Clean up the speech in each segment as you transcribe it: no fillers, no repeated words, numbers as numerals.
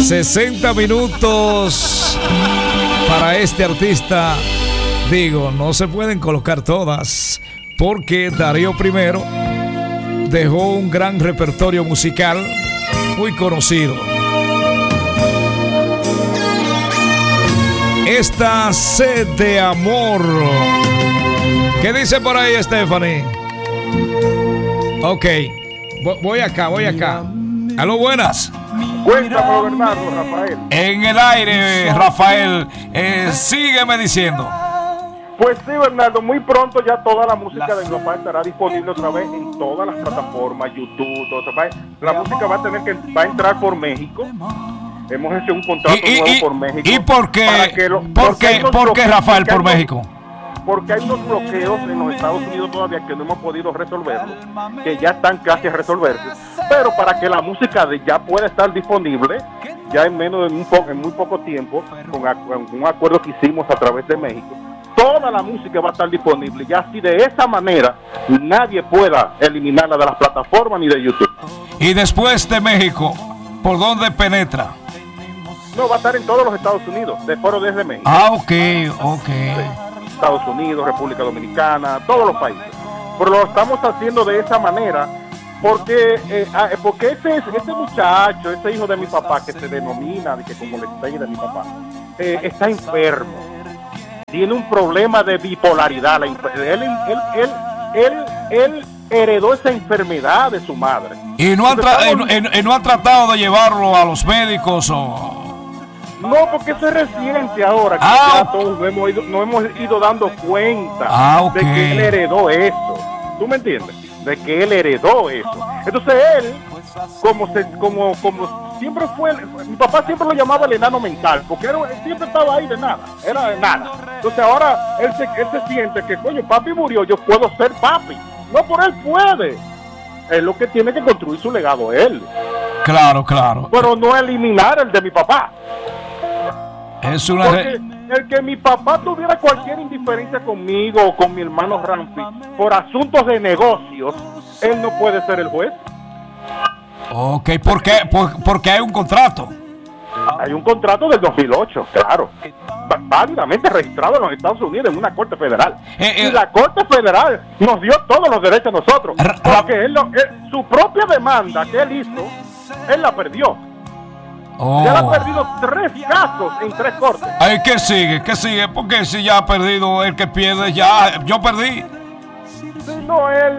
60 minutos para este artista. Digo, no se pueden colocar todas porque Darío Primero dejó un gran repertorio musical muy conocido. Esta sed de amor. ¿Qué dice por ahí, Stephanie? Ok, voy acá. Aló, buenas. Cuéntame, Bernardo, Rafael. En el aire, Rafael. Sígueme diciendo. Pues sí, Bernardo, muy pronto ya toda la música de mi papá estará disponible otra vez en todas las plataformas, YouTube, todo eso. La música va a entrar por México. Hemos hecho un contrato nuevo por México. ¿Y por qué, Rafael, por México? Porque hay unos bloqueos en los Estados Unidos todavía que no hemos podido resolverlos, que ya están casi a resolverse. Pero para que la música ya pueda estar disponible, ya en muy poco tiempo, con un acuerdo que hicimos a través de México, toda la música va a estar disponible. Ya así de esa manera nadie pueda eliminarla de las plataformas ni de YouTube. Y después de México, ¿por dónde penetra? No, va a estar en todos los Estados Unidos, desde México. Ah, ok. Sí. Estados Unidos, República Dominicana, todos los países. Pero lo estamos haciendo de esa manera porque ese muchacho, ese hijo de mi papá que se denomina, que como le estrella de mi papá, está enfermo. Tiene un problema de bipolaridad. Él heredó esa enfermedad de su madre. ¿Y no han tratado de llevarlo a los médicos o...? No, porque eso es reciente ahora, que ya todos nos hemos ido dando cuenta de que él heredó eso. ¿Tú me entiendes? De que él heredó eso. Entonces él, como siempre fue, mi papá siempre lo llamaba el enano mental, porque él siempre estaba ahí de nada, era de nada. Entonces ahora él se siente que, coño, papi murió, yo puedo ser papi. No, por él puede. Es lo que tiene que construir su legado él. Claro. Pero no eliminar el de mi papá. Es una... Porque el que mi papá tuviera cualquier indiferencia conmigo o con mi hermano Ramfi por asuntos de negocios, él no puede ser el juez. Ok, ¿por qué? Porque hay un contrato. Hay un contrato del 2008, claro, válidamente registrado en los Estados Unidos en una corte federal. Y la corte federal nos dio todos los derechos a nosotros. Porque su propia demanda que él hizo, él la perdió. Ya la ha perdido 3 casos en 3 cortes. Ay, ¿qué sigue? Porque si ya ha perdido el que pierde, ya yo perdí. No,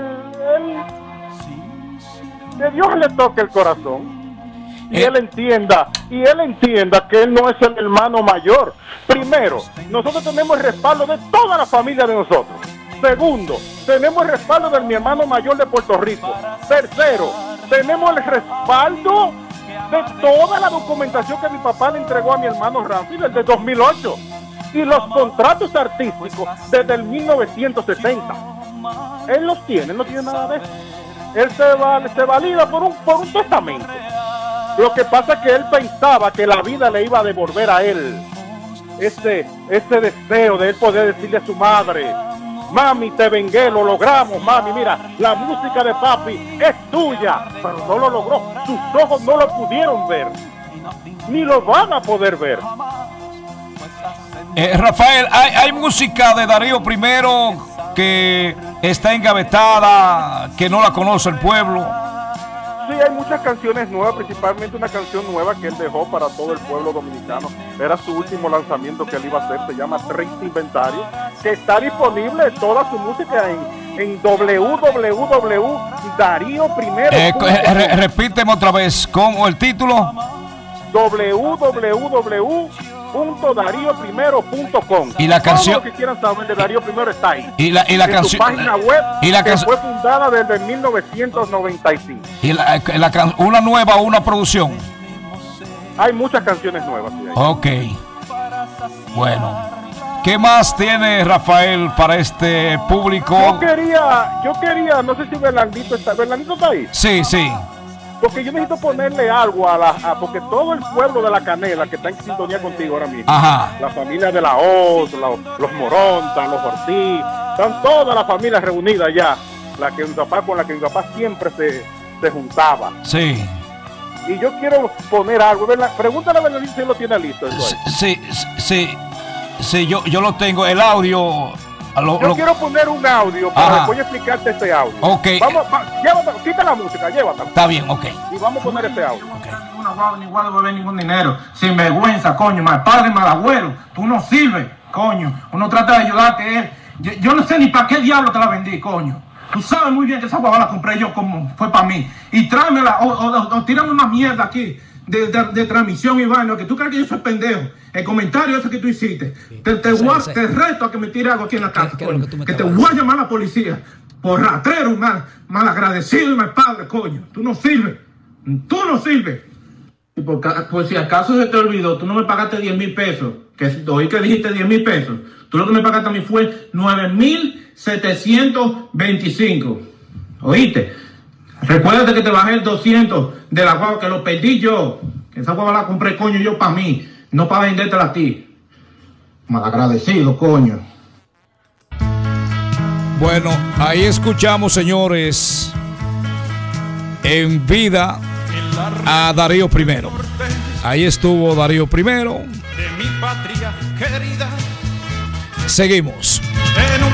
que Dios le toque el corazón y él entienda que él no es el hermano mayor. Primero, nosotros tenemos el respaldo de toda la familia de nosotros. Segundo, tenemos el respaldo de mi hermano mayor de Puerto Rico. Tercero, tenemos el respaldo de toda la documentación que mi papá le entregó a mi hermano Ramfi desde 2008 y los contratos artísticos desde el 1960. Él los tiene, no tiene nada de eso. Él se valida por un testamento. Lo que pasa es que él pensaba que la vida le iba a devolver a él ese deseo de él poder decirle a su madre: mami, te vengué, lo logramos, mami, mira, la música de papi es tuya. Pero no lo logró, sus ojos no lo pudieron ver, ni lo van a poder ver. Rafael, hay música de Darío Primero que está engavetada, que no la conoce el pueblo. Sí, hay muchas canciones nuevas, principalmente una canción nueva que él dejó para todo el pueblo dominicano. Era su último lanzamiento que él iba a hacer, se llama Triste Inventario, que está disponible toda su música en www.darioprimero.com. Repíteme otra vez, ¿cómo el título? www.darioprimero.com. Y la canción, todo lo que quieran saber de Darío Primero está ahí. Y la canción, su página web, que fue fundada desde 1995. Y una nueva, una producción. Hay muchas canciones nuevas. Sí, ok. Bueno, ¿qué más tiene Rafael para este público? Yo quería, no sé si Berlandito está ahí. Sí. Porque yo necesito ponerle algo porque todo el pueblo de La Canela que está en sintonía contigo ahora mismo, la familia de la Oz, los Moronta, los Ortiz, están todas las familias reunidas ya, con la que mi papá siempre se juntaba. Sí. y yo quiero poner algo. Pregúntale a Bernardino si él lo tiene listo. Sí, yo lo tengo, el audio. Yo quiero poner un audio para después explicarte este audio. Ok. Llévatelo, quita la música, llévatela. Está bien, ok. Y vamos a poner este audio. Okay. Ni guardo beber ningún dinero. Sin vergüenza, coño. Mal padre, mal abuelo. Tú no sirves, coño. Uno trata de ayudarte. Yo no sé ni para qué diablo te la vendí, coño. Tú sabes muy bien que esa guava la compré yo como fue para mí. Y tráemela o tírame una mierda aquí de transmisión y vaina. Que tú crees que yo soy pendejo. El comentario ese que tú hiciste. Te reto a que me tire algo aquí en la casa. Coño, que te voy a llamar a la policía. Por ratrero, mal agradecido y mal padre, coño. Tú no sirves. Tú no sirves. Y por si acaso se te olvidó, tú no me pagaste 10,000 pesos. Que oí que dijiste 10,000 pesos. Tú lo que me pagaste a mí fue 9,725. ¿Oíste? Recuérdate que te bajé el 200 de la guava, que lo perdí yo. Que esa guava la compré, coño, yo para mí. No para vendértela a ti. Malagradecido, coño. Bueno, ahí escuchamos, señores, en vida a Darío I. Ahí estuvo Darío I. De mi patria querida. Seguimos.